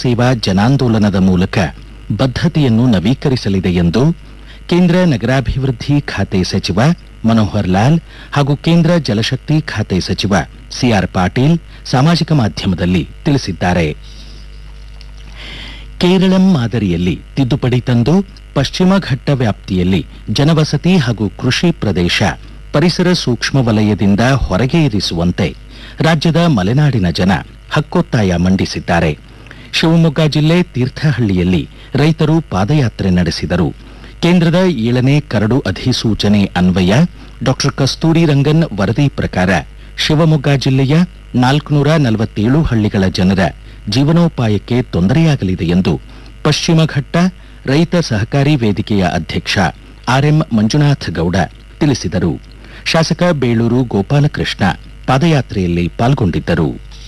ಸೇವಾ ಜನಾಂದೋಲನದ ಮೂಲಕ ಬದ್ಧತೆಯನ್ನು ನವೀಕರಿಸಲಿದೆ ಎಂದು ಕೇಂದ್ರ ನಗರಾಭಿವೃದ್ಧಿ ಖಾತೆ ಸಚಿವ ಮನೋಹರ್ ಲಾಲ್ ಹಾಗೂ ಕೇಂದ್ರ ಜಲಶಕ್ತಿ ಖಾತೆ ಸಚಿವ ಸಿಆರ್ ಪಾಟೀಲ್ ಸಾಮಾಜಿಕ ಮಾಧ್ಯಮದಲ್ಲಿ ತಿಳಿಸಿದ್ದಾರೆ. ಕೇರಳಂ ಮಾದರಿಯಲ್ಲಿ ತಿದ್ದುಪಡಿ ತಂದು ಪಶ್ಚಿಮ ಘಟ್ಟ ವ್ಯಾಪ್ತಿಯಲ್ಲಿ ಜನವಸತಿ ಹಾಗೂ ಕೃಷಿ ಪ್ರದೇಶ ಪರಿಸರ ಸೂಕ್ಷ್ಮ ವಲಯದಿಂದ ಹೊರಗೆ ಇರಿಸುವಂತೆ ರಾಜ್ಯದ ಮಲೆನಾಡಿನ ಜನ ಹಕ್ಕೊತ್ತಾಯ ಮಂಡಿಸಿದ್ದಾರೆ. ಶಿವಮೊಗ್ಗ ಜಿಲ್ಲೆ ತೀರ್ಥಹಳ್ಳಿಯಲ್ಲಿ ರೈತರು ಪಾದಯಾತ್ರೆ ನಡೆಸಿದರು. ಕೇಂದ್ರದ 7ನೇ ಕರಡು ಅಧಿಸೂಚನೆ ಅನ್ವಯ ಡಾ ಕಸ್ತೂರಿ ರಂಗನ್ ವರದಿ ಪ್ರಕಾರ ಶಿವಮೊಗ್ಗ ಜಿಲ್ಲೆಯ 447 ಹಳ್ಳಿಗಳ ಜನರ ಜೀವನೋಪಾಯಕ್ಕೆ ತೊಂದರೆಯಾಗಲಿದೆ ಎಂದು ಪಶ್ಚಿಮ ಘಟ್ಟ ರೈತ ಸಹಕಾರಿ ವೇದಿಕೆಯ ಅಧ್ಯಕ್ಷ ಆರ್ಎಂ ಮಂಜುನಾಥ ಗೌಡ ತಿಳಿಸಿದರು. ಶಾಸಕ ಬೇಳೂರು ಗೋಪಾಲಕೃಷ್ಣ ಪಾದಯಾತ್ರೆಯಲ್ಲಿ ಪಾಲ್ಗೊಂಡಿದ್ದರು.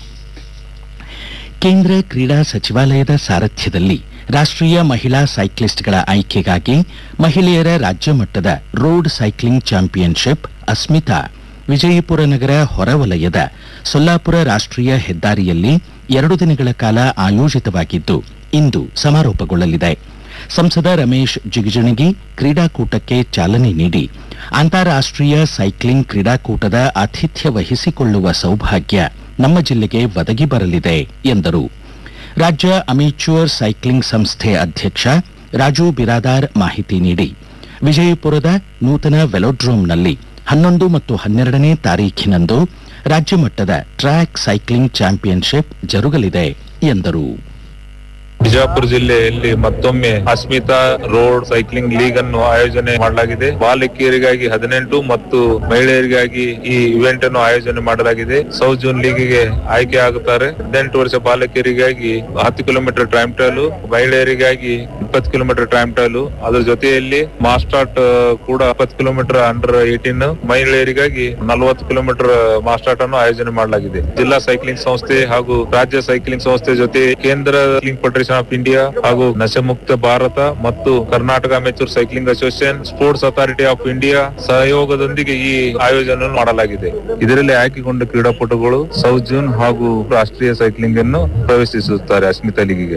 ಕೇಂದ್ರ ಕ್ರೀಡಾ ಸಚಿವಾಲಯದ ಸಾರಥ್ಯದಲ್ಲಿ ರಾಷ್ಟ್ರೀಯ ಮಹಿಳಾ ಸೈಕ್ಲಿಸ್ಟ್ಗಳ ಆಯ್ಕೆಗಾಗಿ ಮಹಿಳೆಯರ ರಾಜ್ಯ ಮಟ್ಟದ road cycling championship Asmita Vijayapura ನಗರ ಹೊರವಲಯದ ಸೊಲ್ಲಾಪುರ ರಾಷ್ಟ್ರೀಯ ಹೆದ್ದಾರಿಯಲ್ಲಿ 2 ದಿನಗಳ ಕಾಲ ಆಯೋಜಿತವಾಗಿದ್ದು ಇಂದು ಸಮಾರೋಪಗೊಳ್ಳಲಿದೆ. ಸಂಸದ ರಮೇಶ್ ಜಿಗಜಿಣಗಿ ಕ್ರೀಡಾಕೂಟಕ್ಕೆ ಚಾಲನೆ ನೀಡಿ ಅಂತಾರಾಷ್ಟ್ರೀಯ ಸೈಕ್ಲಿಂಗ್ ಕ್ರೀಡಾಕೂಟದ ಆತಿಥ್ಯ ವಹಿಸಿಕೊಳ್ಳುವ ಸೌಭಾಗ್ಯ ನಮ್ಮ ಜಿಲ್ಲೆಗೆ ಒದಗಿ ಬರಲಿದೆ ಎಂದರು. ರಾಜ್ಯ ಅಮೇಚ್ಯೂರ್ ಸೈಕ್ಲಿಂಗ್ ಸಂಸ್ಥೆ ಅಧ್ಯಕ್ಷ ರಾಜು ಬಿರಾದಾರ್ ಮಾಹಿತಿ ನೀಡಿ ವಿಜಯಪುರದ ನೂತನ ವೆಲೋಡ್ರೋಮ್ನಲ್ಲಿ 11 ಮತ್ತು 12ನೇ ತಾರೀಖಿನಂದು ರಾಜ್ಯ ಮಟ್ಟದ ಟ್ರ್ಯಾಕ್ ಸೈಕ್ಲಿಂಗ್ ಚಾಂಪಿಯನ್ಶಿಪ್ ಜರುಗಲಿದೆ ಎಂದರು. ಬಿಜಾಪುರ ಜಿಲ್ಲೆಯಲ್ಲಿ ಮತ್ತೊಮ್ಮೆ ಅಸ್ಮಿತಾ ರೋಡ್ ಸೈಕ್ಲಿಂಗ್ ಲೀಗ್ ಅನ್ನು ಆಯೋಜನೆ ಮಾಡಲಾಗಿದೆ. ಬಾಲಕಿಯರಿಗಾಗಿ 18 ಮತ್ತು ಮಹಿಳೆಯರಿಗಾಗಿ ಈ ಇವೆಂಟ್ ಅನ್ನು ಆಯೋಜನೆ ಮಾಡಲಾಗಿದೆ. ಸೌತ್ ಜೂನ್ ಲೀಗ್ಗೆ ಆಯ್ಕೆ ಆಗುತ್ತಾರೆ. 18 ವರ್ಷ ಬಾಲಕಿಯರಿಗಾಗಿ 10 ಕಿಲೋಮೀಟರ್ ಟೈಮ್ ಟ್ರಯಲ್, ಮಹಿಳೆಯರಿಗಾಗಿ 20 ಕಿಲೋಮೀಟರ್ ಟೈಮ್ ಟ್ರಯಲ್, ಅದರ ಜೊತೆಯಲ್ಲಿ ಮಾಸ್ಟಾರ್ಟ್ ಕೂಡ 20 ಕಿಲೋಮೀಟರ್ ಅಂಡರ್ 18, ಮಹಿಳೆಯರಿಗಾಗಿ 40 ಕಿಲೋಮೀಟರ್ ಮಾಸ್ಟಾರ್ಟ್ ಅನ್ನು ಆಯೋಜನೆ ಮಾಡಲಾಗಿದೆ. ಜಿಲ್ಲಾ ಸೈಕ್ಲಿಂಗ್ ಸಂಸ್ಥೆ ಹಾಗೂ ರಾಜ್ಯ ಸೈಕ್ಲಿಂಗ್ ಸಂಸ್ಥೆ ಜೊತೆ ಕೇಂದ್ರ ಸೈಕ್ಲಿಂಗ್ ಫೆಡರೇಷನ್ ಆಫ್ ಇಂಡಿಯಾ ಹಾಗೂ ನಶೆಮುಕ್ತ ಭಾರತ ಮತ್ತು Karnataka amateur cycling association, sports authority of India ಸಹಯೋಗದೊಂದಿಗೆ ಈ ಆಯೋಜನೆ ಮಾಡಲಾಗಿದೆ. ಇದರಲ್ಲಿ ಆಯ್ಕೆಗೊಂಡ ಕ್ರೀಡಾಪಟುಗಳು ಸೌತ್ ಜೂನ್ ಹಾಗೂ ರಾಷ್ಟ್ರೀಯ ಸೈಕ್ಲಿಂಗ್ ಅನ್ನು ಪ್ರವೇಶಿಸುತ್ತಾರೆ. ಅಸ್ಮಿತಾ ಲೀಗಿಗೆ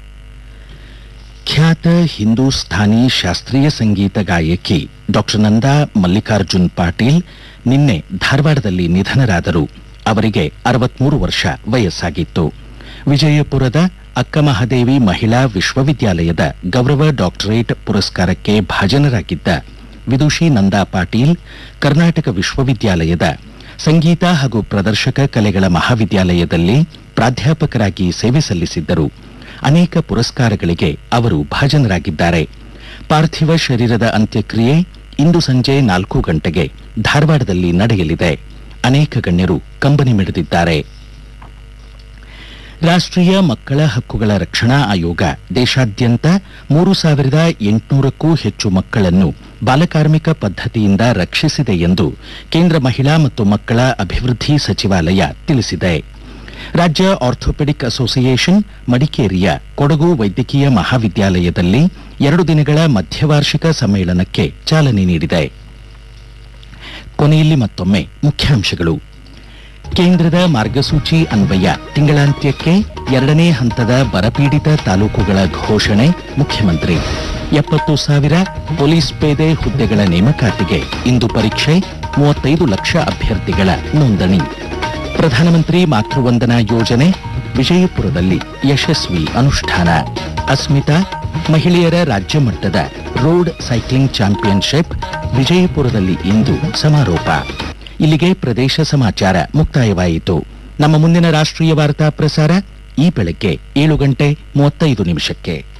ಖ್ಯಾತ ಹಿಂದೂಸ್ಥಾನಿ ಶಾಸ್ತ್ರೀಯ ಸಂಗೀತ ಗಾಯಕಿ ಡಾ ನಂದಾ ಮಲ್ಲಿಕಾರ್ಜುನ್ ಪಾಟೀಲ್ ನಿನ್ನೆ ಧಾರವಾಡದಲ್ಲಿ ನಿಧನರಾದರು. ಅವರಿಗೆ 63 ವರ್ಷ ವಯಸ್ಸಾಗಿತ್ತು. ವಿಜಯಪುರದ ಅಕ್ಕಮಹಾದೇವಿ ಮಹಿಳಾ ವಿಶ್ವವಿದ್ಯಾಲಯದ ಗೌರವ ಡಾಕ್ಟರೇಟ್ ಪುರಸ್ಕಾರಕ್ಕೆ ಭಾಜನರಾಗಿದ್ದ ವಿದುಷಿ ನಂದಾ ಪಾಟೀಲ್ ಕರ್ನಾಟಕ ವಿಶ್ವವಿದ್ಯಾಲಯದ ಸಂಗೀತ ಹಾಗೂ ಪ್ರದರ್ಶಕ ಕಲೆಗಳ ಮಹಾವಿದ್ಯಾಲಯದಲ್ಲಿ ಪ್ರಾಧ್ಯಾಪಕರಾಗಿ ಸೇವೆ ಸಲ್ಲಿಸಿದ್ದರು. ಅನೇಕ ಪುರಸ್ಕಾರಗಳಿಗೆ ಅವರು ಭಾಜನರಾಗಿದ್ದಾರೆ. ಪಾರ್ಥಿವ ಶರೀರದ ಅಂತ್ಯಕ್ರಿಯೆ ಇಂದು ಸಂಜೆ 4 ಗಂಟೆಗೆ ಧಾರವಾಡದಲ್ಲಿ ನಡೆಯಲಿದೆ. ಅನೇಕ ಗಣ್ಯರು ಕಂಬನಿ ಮಿಡಿದಿದ್ದಾರೆ. ರಾಷ್ಟ್ರೀಯ ಮಕ್ಕಳ ಹಕ್ಕುಗಳ ರಕ್ಷಣಾ ಆಯೋಗ ದೇಶಾದ್ಯಂತ 3800ಕ್ಕೂ ಹೆಚ್ಚು ಮಕ್ಕಳನ್ನು ಬಾಲಕಾರ್ಮಿಕ ಪದ್ಧತಿಯಿಂದ ರಕ್ಷಿಸಿದೆ ಎಂದು ಕೇಂದ್ರ ಮಹಿಳಾ ಮತ್ತು ಮಕ್ಕಳ ಅಭಿವೃದ್ಧಿ ಸಚಿವಾಲಯ ತಿಳಿಸಿದೆ. ರಾಜ್ಯ ಆರ್ಥೋಪೆಡಿಕ್ ಅಸೋಸಿಯೇಷನ್ ಮಡಿಕೇರಿಯ ಕೊಡಗು ವೈದ್ಯಕೀಯ ಮಹಾವಿದ್ಯಾಲಯದಲ್ಲಿ 2 ದಿನಗಳ ಮಧ್ಯವಾರ್ಷಿಕ ಸಮ್ಮೇಳನಕ್ಕೆ ಚಾಲನೆ ನೀಡಿದೆ. ಕೊನೆಯಲ್ಲಿ ಮತ್ತೊಮ್ಮೆ ಮುಖ್ಯಾಂಶಗಳು. ಕೇಂದ್ರದ ಮಾರ್ಗಸೂಚಿ ಅನ್ವಯ ತಿಂಗಳಾಂತ್ಯಕ್ಕೆ 2ನೇ ಹಂತದ ಬರಪೀಡಿತ ತಾಲೂಕುಗಳ ಘೋಷಣೆ. ಮುಖ್ಯಮಂತ್ರಿ 70,000 ಪೊಲೀಸ್ ಪೇದೆ ಹುದ್ದೆಗಳ ನೇಮಕಾತಿಗೆ ಇಂದು ಪರೀಕ್ಷೆ. 35 ಲಕ್ಷ ಅಭ್ಯರ್ಥಿಗಳ ನೋಂದಣಿ. ಪ್ರಧಾನಮಂತ್ರಿ ಮಾತೃವಂದನಾ ಯೋಜನೆ ವಿಜಯಪುರದಲ್ಲಿ ಯಶಸ್ವಿ ಅನುಷ್ಠಾನ. ಅಸ್ಮಿತಾ ಮಹಿಳೆಯರ ರಾಜ್ಯ ಮಟ್ಟದ ರೋಡ್ ಸೈಕ್ಲಿಂಗ್ ಚಾಂಪಿಯನ್ಶಿಪ್ ವಿಜಯಪುರದಲ್ಲಿ ಇಂದು ಸಮಾರೋಪ. ಇಲ್ಲಿಗೆ ಪ್ರದೇಶ ಸಮಾಚಾರ ಮುಕ್ತಾಯವಾಯಿತು. ನಮ್ಮ ಮುಂದಿನ ರಾಷ್ಟ್ರೀಯ ವಾರ್ತಾ ಪ್ರಸಾರ ಈ ಬೆಳಗ್ಗೆ 7:35 ನಿಮಿಷಕ್ಕೆ.